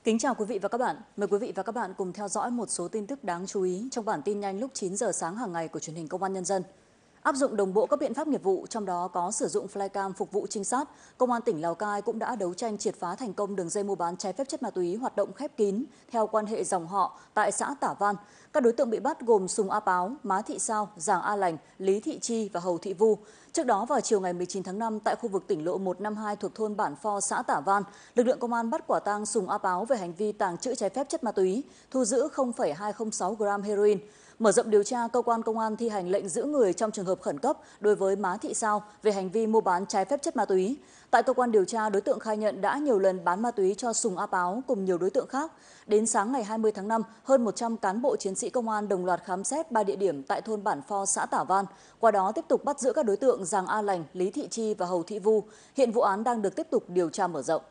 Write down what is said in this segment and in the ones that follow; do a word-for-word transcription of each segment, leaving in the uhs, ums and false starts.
Kính chào quý vị và các bạn. Mời quý vị và các bạn cùng theo dõi một số tin tức đáng chú ý trong bản tin nhanh lúc chín giờ sáng hàng ngày của truyền hình Công an Nhân dân. Áp dụng đồng bộ các biện pháp nghiệp vụ, trong đó có sử dụng flycam phục vụ trinh sát, Công an tỉnh Lào Cai cũng đã đấu tranh triệt phá thành công đường dây mua bán trái phép chất ma túy hoạt động khép kín theo quan hệ dòng họ tại xã Tả Văn. Các đối tượng bị bắt gồm Sùng A Páo, Má Thị Sao, Giàng A Lành, Lý Thị Chi và Hầu Thị Vu. Trước đó vào chiều ngày mười chín tháng năm tại khu vực tỉnh lộ một năm hai thuộc thôn Bản Pho, xã Tả Văn, lực lượng công an bắt quả tang Sùng A Páo về hành vi tàng trữ trái phép chất ma túy, thu giữ không phẩy hai không sáu gam heroin. Mở rộng điều tra, cơ quan công an thi hành lệnh giữ người trong trường hợp khẩn cấp đối với Má Thị Sao về hành vi mua bán trái phép chất ma túy. Tại cơ quan điều tra, đối tượng khai nhận đã nhiều lần bán ma túy cho Sùng A Páo cùng nhiều đối tượng khác. Đến sáng ngày hai mươi tháng năm, hơn một trăm cán bộ chiến sĩ công an đồng loạt khám xét ba địa điểm tại thôn Bản Pho, xã Tả Văn. Qua đó tiếp tục bắt giữ các đối tượng Giàng A Lành, Lý Thị Chi và Hầu Thị Vu. Hiện vụ án đang được tiếp tục điều tra mở rộng.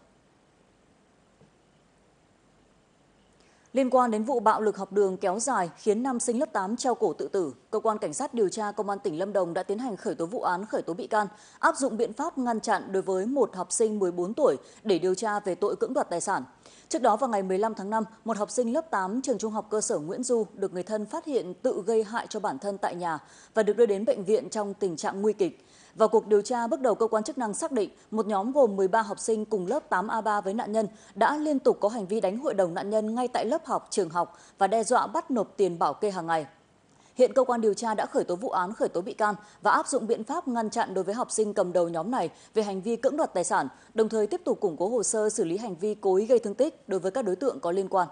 Liên quan đến vụ bạo lực học đường kéo dài khiến nam sinh lớp tám treo cổ tự tử, cơ quan cảnh sát điều tra công an tỉnh Lâm Đồng đã tiến hành khởi tố vụ án, khởi tố bị can, áp dụng biện pháp ngăn chặn đối với một học sinh mười bốn tuổi để điều tra về tội cưỡng đoạt tài sản. Trước đó vào ngày mười lăm tháng năm, một học sinh lớp tám trường trung học cơ sở Nguyễn Du được người thân phát hiện tự gây hại cho bản thân tại nhà và được đưa đến bệnh viện trong tình trạng nguy kịch. Vào cuộc điều tra, bước đầu cơ quan chức năng xác định một nhóm gồm mười ba học sinh cùng lớp tám A ba với nạn nhân đã liên tục có hành vi đánh hội đồng nạn nhân ngay tại lớp học, trường học và đe dọa bắt nộp tiền bảo kê hàng ngày. Hiện cơ quan điều tra đã khởi tố vụ án, khởi tố bị can và áp dụng biện pháp ngăn chặn đối với học sinh cầm đầu nhóm này về hành vi cưỡng đoạt tài sản, đồng thời tiếp tục củng cố hồ sơ xử lý hành vi cố ý gây thương tích đối với các đối tượng có liên quan.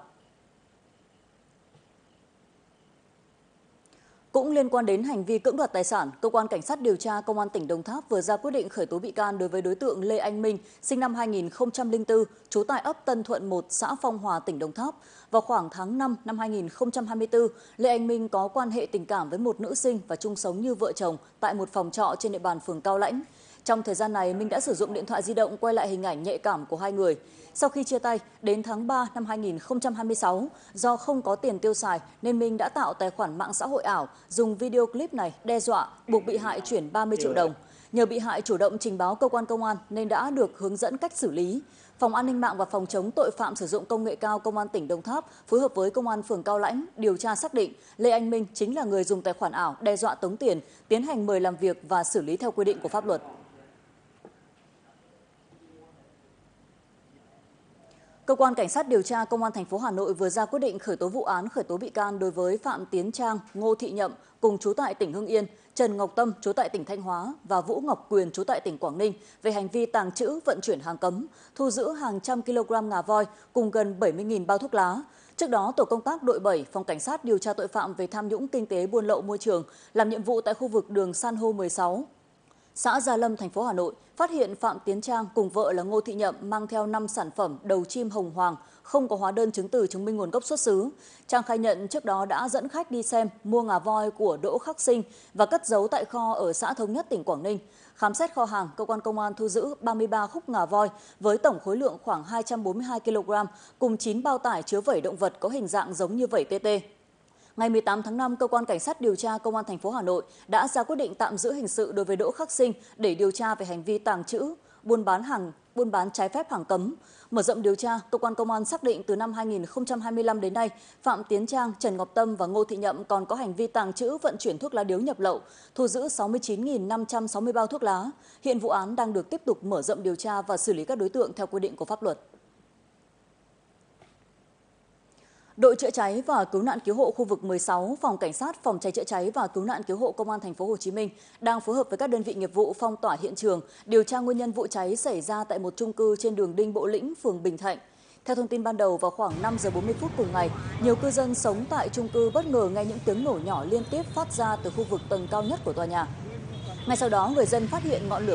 Cũng liên quan đến hành vi cưỡng đoạt tài sản, cơ quan cảnh sát điều tra công an tỉnh Đồng Tháp vừa ra quyết định khởi tố bị can đối với đối tượng Lê Anh Minh, sinh năm hai nghìn không trăm lẻ bốn, trú tại ấp Tân Thuận một, xã Phong Hòa, tỉnh Đồng Tháp. Vào khoảng tháng năm năm hai nghìn không trăm hai mươi tư, Lê Anh Minh có quan hệ tình cảm với một nữ sinh và chung sống như vợ chồng tại một phòng trọ trên địa bàn phường Cao Lãnh. Trong thời gian này, Minh đã sử dụng điện thoại di động quay lại hình ảnh nhạy cảm của hai người. Sau khi chia tay, đến tháng ba năm hai nghìn không trăm hai mươi sáu, do không có tiền tiêu xài nên Minh đã tạo tài khoản mạng xã hội ảo, dùng video clip này đe dọa buộc bị hại chuyển ba mươi triệu đồng. Nhờ bị hại chủ động trình báo cơ quan công an nên đã được hướng dẫn cách xử lý. Phòng An ninh mạng và Phòng chống tội phạm sử dụng công nghệ cao Công an tỉnh Đồng Tháp phối hợp với Công an phường Cao Lãnh điều tra xác định Lê Anh Minh chính là người dùng tài khoản ảo đe dọa tống tiền, tiến hành mời làm việc và xử lý theo quy định của pháp luật. Cơ quan cảnh sát điều tra Công an thành phố Hà Nội vừa ra quyết định khởi tố vụ án, khởi tố bị can đối với Phạm Tiến Trang, Ngô Thị Nhậm cùng trú tại tỉnh Hưng Yên, Trần Ngọc Tâm trú tại tỉnh Thanh Hóa và Vũ Ngọc Quyền trú tại tỉnh Quảng Ninh về hành vi tàng trữ, vận chuyển hàng cấm, thu giữ hàng trăm kg ngà voi cùng gần bảy mươi nghìn bao thuốc lá. Trước đó, tổ công tác đội bảy, Phòng Cảnh sát điều tra tội phạm về tham nhũng kinh tế, buôn lậu môi trường làm nhiệm vụ tại khu vực đường San Hô mười sáu, xã Gia Lâm, thành phố Hà Nội, phát hiện Phạm Tiến Trang cùng vợ là Ngô Thị Nhậm mang theo năm sản phẩm đầu chim hồng hoàng, không có hóa đơn chứng từ chứng minh nguồn gốc xuất xứ. Trang khai nhận trước đó đã dẫn khách đi xem, mua ngà voi của Đỗ Khắc Sinh và cất giấu tại kho ở xã Thống Nhất, tỉnh Quảng Ninh. Khám xét kho hàng, cơ quan công an thu giữ ba mươi ba khúc ngà voi với tổng khối lượng khoảng hai trăm bốn mươi hai ki lô gam cùng chín bao tải chứa vảy động vật có hình dạng giống như vảy tê tê. Ngày mười tám tháng năm, cơ quan cảnh sát điều tra Công an thành phố Hà Nội đã ra quyết định tạm giữ hình sự đối với Đỗ Khắc Sinh để điều tra về hành vi tàng trữ, buôn bán hàng, buôn bán trái phép hàng cấm. Mở rộng điều tra, cơ quan công an xác định từ năm hai nghìn không trăm hai mươi lăm đến nay, Phạm Tiến Trang, Trần Ngọc Tâm và Ngô Thị Nhậm còn có hành vi tàng trữ, vận chuyển thuốc lá điếu nhập lậu, thu giữ sáu mươi chín nghìn năm trăm sáu mươi bao thuốc lá. Hiện vụ án đang được tiếp tục mở rộng điều tra và xử lý các đối tượng theo quy định của pháp luật. Đội chữa cháy và cứu nạn cứu hộ khu vực mười sáu, Phòng Cảnh sát Phòng cháy chữa cháy và cứu nạn cứu hộ Công an thành phố Hồ Chí Minh đang phối hợp với các đơn vị nghiệp vụ phong tỏa hiện trường, điều tra nguyên nhân vụ cháy xảy ra tại một chung cư trên đường Đinh Bộ Lĩnh, phường Bình Thạnh. Theo thông tin ban đầu, vào khoảng năm giờ bốn mươi phút cùng ngày, nhiều cư dân sống tại chung cư bất ngờ nghe những tiếng nổ nhỏ liên tiếp phát ra từ khu vực tầng cao nhất của tòa nhà. Ngay sau đó, người dân phát hiện ngọn lửa